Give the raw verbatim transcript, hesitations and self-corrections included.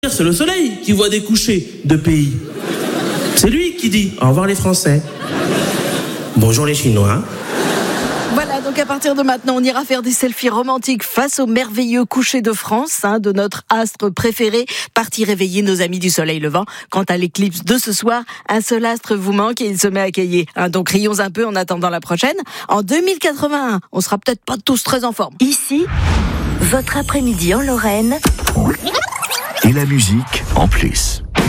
C'est le soleil qui voit des couchers de pays. C'est lui qui dit au revoir les Français. Bonjour les Chinois. Voilà, donc à partir de maintenant, on ira faire des selfies romantiques face au merveilleux coucher de France, hein, de notre astre préféré, parti réveiller nos amis du soleil levant. Quant à l'éclipse de ce soir, un seul astre vous manque et il se met à cailler. Hein, donc rions un peu en attendant la prochaine. En deux mille quatre-vingt-un, on sera peut-être pas tous très en forme. Ici, votre après-midi en Lorraine. Et la musique en plus.